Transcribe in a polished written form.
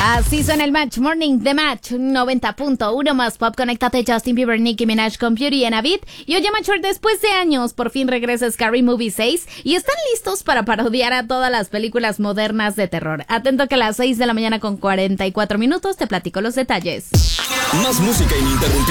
Así suena el Match Morning de Match 90.1 más pop. Conéctate, Justin Bieber, Nicki Minaj con Beauty and a Beat. Y oye, Matcher, después de años, por fin regresa Scary Movie 6 y están listos para parodiar a todas las películas modernas de terror. Atento que a las 6 de la mañana con 44 minutos te platico los detalles. Más música ininterrumpida.